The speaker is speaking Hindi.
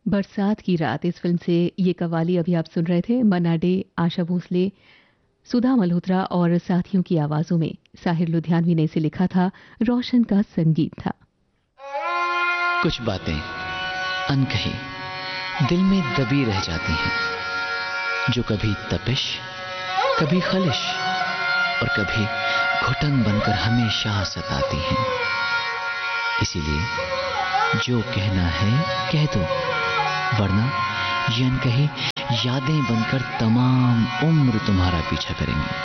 बरसात की रात इस फिल्म से ये कव्वाली अभी आप सुन रहे थे। मन्ना डे, आशा भोसले, सुधा मल्होत्रा और साथियों की आवाजों में। साहिर लुधियानवी ने इसे लिखा था, रोशन का संगीत था। कुछ बातें अनकही दिल में दबी रह जाती हैं, जो कभी तपिश, कभी खलिश और कभी घुटन बनकर हमेशा सताती हैं। इसीलिए जो कहना है कह दो, वरना ये अनकही यादें बनकर तमाम उम्र तुम्हारा पीछा करेंगी।